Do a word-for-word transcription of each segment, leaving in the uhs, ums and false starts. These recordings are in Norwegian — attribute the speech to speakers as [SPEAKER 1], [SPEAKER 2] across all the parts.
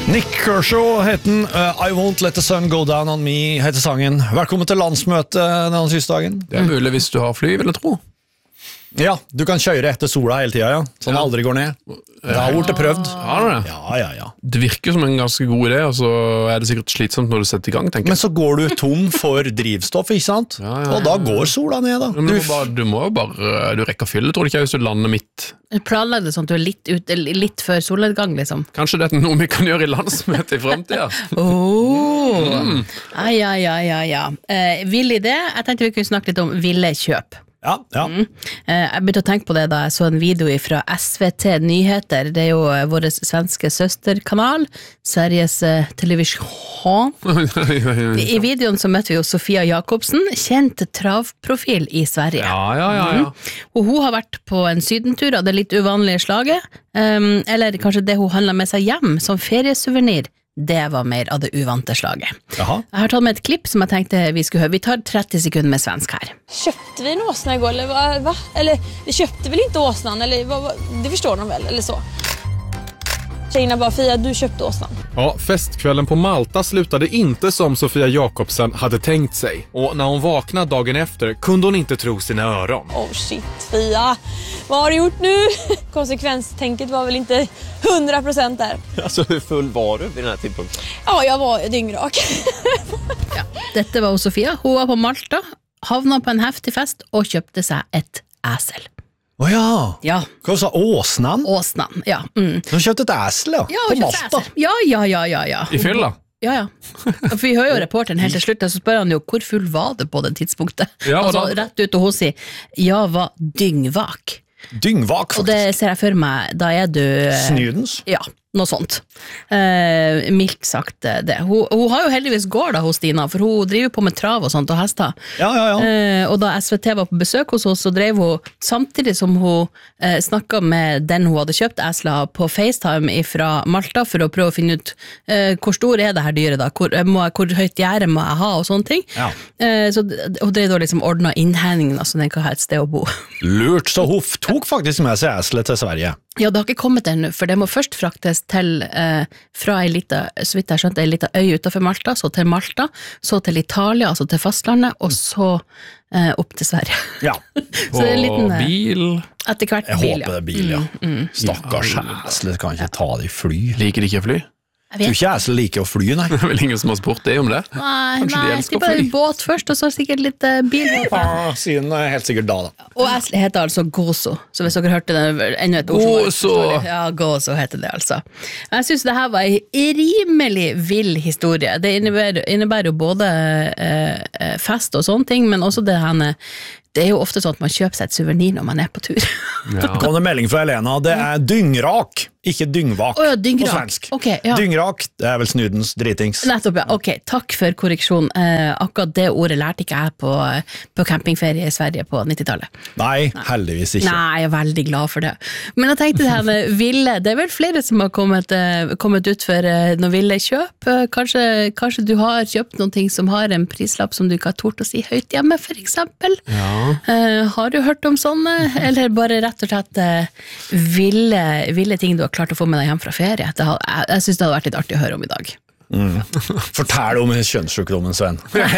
[SPEAKER 1] Nick Kershaw heter den, uh, I Won't Let the Sun Go Down on Me heter sangen. Velkommen til landsmøtet denne siste dagen.
[SPEAKER 2] Det er mulig hvis du har fly, vil jeg tro.
[SPEAKER 1] Ja, du kan kjøre etter sola hele tiden, ja. Så den aldri går ned. Det har vært prøvd.
[SPEAKER 2] Har du det?
[SPEAKER 1] Ja, ja, ja.
[SPEAKER 2] Det virker som en ganske god idé, og så er det sikkert slitsomt når du setter i gang, tenker
[SPEAKER 1] Men
[SPEAKER 2] jeg.
[SPEAKER 1] så går du tom for drivstoff, ikke sant?
[SPEAKER 2] Ja, ja, ja.
[SPEAKER 1] Og da går sola ned, da.
[SPEAKER 2] Men du,
[SPEAKER 1] Du,
[SPEAKER 2] må bare, du må jo bare, du rekker fylle, tror du ikke, hvis du lander midt.
[SPEAKER 3] Planlegg det sånn at du er litt, ut, litt før solnedgang, liksom.
[SPEAKER 2] Kanskje det er noe vi kan gjøre i landsmøtet i fremtiden?
[SPEAKER 3] Oh. Mm. Ah, ja, ja, ja, ja. Eh, vill idé. Jeg tenkte vi kunne snakke litt om ville kjøp.
[SPEAKER 1] ja, ja.
[SPEAKER 3] Mm. Eh, jeg begynte å tenke på det da jeg så en video fra S V T Nyheter. Det er jo eh, vår svenske søsterkanal, Sveriges eh, televisjon. I, I videoen så møtte vi jo Sofia Jakobsen, kjent travprofil i Sverige.
[SPEAKER 2] Ja, ja, ja, ja.
[SPEAKER 3] Mm. Og hun har vært på en sydentur av det litt uvanlige slaget, um, eller kanskje det hun handlet med seg hjem som feriesuvenir. Det var mer av det uvante slaget.
[SPEAKER 1] Jaha.
[SPEAKER 3] Jeg har tatt med et klipp som jeg tenkte vi skulle høre. Vi tar trettio sekunder med svensk her.
[SPEAKER 4] Köpte vi en åsna igår eller va? va? Eller vi köpte väl inte åsnan eller va, va? Det förstår de väl eller så. Tjejerna bara Fia, du köpte åsnan.
[SPEAKER 5] Ja, festkvällen på Malta slutade inte som Sofia Jakobsen hade tänkt sig. Och när hon vaknade dagen efter kunde hon inte tro sina öron.
[SPEAKER 4] Oh shit Fia, vad har du gjort nu? Konsekvenstänket var väl inte hundra procent där.
[SPEAKER 6] Alltså hur full var du vid den här tidpunkten?
[SPEAKER 4] Ja, jag var dyngrak.
[SPEAKER 3] Ja. Dette var Sofia. Hun var på Malta, havna på en heftig fest og kjøpte seg et æsel.
[SPEAKER 1] Åja,
[SPEAKER 3] Ja,
[SPEAKER 1] hva sa åsnan?
[SPEAKER 3] åsnan. Ja, mm.
[SPEAKER 1] Du har kjøpt et æsel, ja,
[SPEAKER 3] Ja,
[SPEAKER 1] på
[SPEAKER 3] hun kjøpte
[SPEAKER 1] Malta.
[SPEAKER 3] æsel. Ja, ja, ja, ja, ja.
[SPEAKER 2] I fylla?
[SPEAKER 3] Ja, ja. For vi hører jo reporteren helt til slutt, og så spør han jo hvor full var det på det tidspunktet.
[SPEAKER 2] Ja, og
[SPEAKER 3] altså,
[SPEAKER 2] da-
[SPEAKER 3] rett ut, og hun sier, ja, var dyngvak.
[SPEAKER 1] Dyngvak,
[SPEAKER 3] Og det
[SPEAKER 1] faktisk.
[SPEAKER 3] ser jeg for meg, da er du... eh,
[SPEAKER 1] Snydens.
[SPEAKER 3] Ja, noe sånt. Eh, mildt sagt eh, det. Hun, hun har jo heldigvis gård da hos Stina, for hun driver på med trav og sånt, og hester.
[SPEAKER 1] Ja, ja, ja.
[SPEAKER 3] Eh, og da S V T var på besøk hos oss, så drev hun, samtidig som hun eh, snakket med den hun hadde kjøpt esla på FaceTime fra Malta, for å prøve å finne ut eh, hvor stor er det her dyret da, hvor, eh, må jeg, hvor høyt gjerde må jeg ha, og sånne ting.
[SPEAKER 1] Ja.
[SPEAKER 3] Eh, så d- hun drev da liksom ordnet innhegningen, så den kan ha et sted å bo.
[SPEAKER 1] Lurt, så hun f- tok faktisk med seg æselet til Sverige.
[SPEAKER 3] Ja, det har ikke kommet ennå, for det må først fraktes til, eh, fra ei lita, så vidt jeg skjønte, ei lita øy utenfor Malta, så til Malta, så til Italia, altså til fastlandet, og så eh, opp til Sverige.
[SPEAKER 1] Ja,
[SPEAKER 3] Så det er en liten,
[SPEAKER 2] Og
[SPEAKER 3] eh,
[SPEAKER 2] bil.
[SPEAKER 3] etter hvert
[SPEAKER 1] jeg
[SPEAKER 3] bil,
[SPEAKER 1] håper det er bil, ja. Stakkars æselet kan ikke ta det i fly.
[SPEAKER 2] Liker de ikke fly?
[SPEAKER 3] Jeg
[SPEAKER 1] Jeg tror
[SPEAKER 3] vet.
[SPEAKER 1] ikke æselet liker å fly, nei.
[SPEAKER 2] Det er vel ingen som har spurt deg om det?
[SPEAKER 3] Nei,
[SPEAKER 2] Kanskje de
[SPEAKER 3] nei,
[SPEAKER 2] elsker
[SPEAKER 3] de bare
[SPEAKER 2] fly?
[SPEAKER 3] båt først, og så sikkert litt eh, bil.
[SPEAKER 1] Ja, siden er helt sikkert da, da.
[SPEAKER 3] Og Asli heter altså Gozo, så hvis dere hørte det, ennå et ord som var-
[SPEAKER 2] Gozo.
[SPEAKER 3] Ja, Gozo heter det altså. Jeg synes det her var en rimelig vill historie. Det innebærer, innebærer jo både eh, eh, fest og sånne ting, men også det her, det er jo ofte sånn at man kjøper seg et suvenir når man er på tur.
[SPEAKER 2] Ja.
[SPEAKER 1] Kom det melding fra Elena, det er dyngrak, ikke dyngvak
[SPEAKER 3] Å ja, dyngrak.
[SPEAKER 1] på svensk.
[SPEAKER 3] Ok, ja.
[SPEAKER 1] Dyngrak, det er vel snudens dritings.
[SPEAKER 3] Nettopp, ja. Ok, takk for korreksjon. Eh, akkurat det ordet lærte ikke jeg på, på campingferie i Sverige på nittitallet.
[SPEAKER 1] Nei, heldigvis ikke.
[SPEAKER 3] Nei, jeg er veldig glad for det. Men jeg tenkte det her med ville, det er vel flere som har kommet, eh, kommet ut for eh, noe ville kjøp. Eh, Kanskje, kanskje du har kjøpt noen ting som har en prislapp som du ikke har tort å si høyt hjemme, for eksempel.
[SPEAKER 2] Ja.
[SPEAKER 3] Eh, har du hørt om sånne, eller bare rett og slett eh, ville, ville ting du har klart å få med deg hjem fra ferie? Det har, jeg jeg synes det hadde vært litt artig å høre om i dag.
[SPEAKER 1] Fortell om kjønnssykdommen, Sven.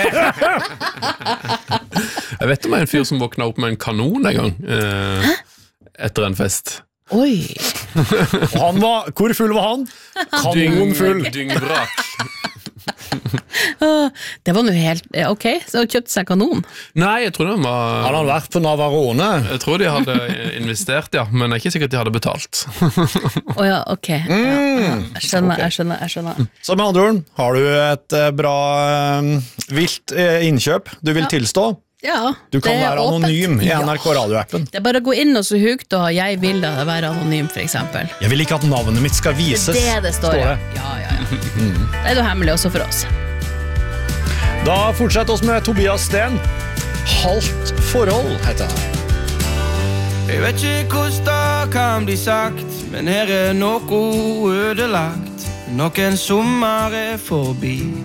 [SPEAKER 2] Jeg vet om en fyr som våkna opp med en kanon en gang, eh, etter en fest.
[SPEAKER 3] Oi!
[SPEAKER 1] Og han var, hvor full var han? Kanonfull.
[SPEAKER 2] Dyngvrak.
[SPEAKER 3] Ah, det var noe helt, eh, ok, så han kjøpte seg kanon.
[SPEAKER 2] Nei, jeg tror den
[SPEAKER 1] Han
[SPEAKER 2] var...
[SPEAKER 1] hadde vært på Navarone.
[SPEAKER 2] Jeg tror de hadde investert, ja, men det er ikke sikkert de hadde betalt.
[SPEAKER 3] Åja, ok. Ja, ja. Jeg skjønner, jeg skjønner, jeg skjønner.
[SPEAKER 1] Så med andre ord, har du et eh, bra eh, vilt eh, innkjøp du vil tilstå?
[SPEAKER 3] Ja,
[SPEAKER 1] Du kan
[SPEAKER 3] det er
[SPEAKER 1] være
[SPEAKER 3] åpent.
[SPEAKER 1] anonym i
[SPEAKER 3] Ja.
[SPEAKER 1] N R K radioappen.
[SPEAKER 3] Det er bare å gå inn og så hukt og jeg vil da være anonym, for eksempel.
[SPEAKER 1] Jeg vil ikke at navnet mitt skal vises.
[SPEAKER 3] Det er det står, ja.
[SPEAKER 1] det.
[SPEAKER 3] Ja, ja, ja. Det er jo hemmelig også for oss.
[SPEAKER 1] Da fortsetter oss med Tobias Sten. Halvt forhold heter han.
[SPEAKER 7] Jeg vet ikke hvordan det kan bli sagt, men her er noe ødelagt. Noen sommer er forbi.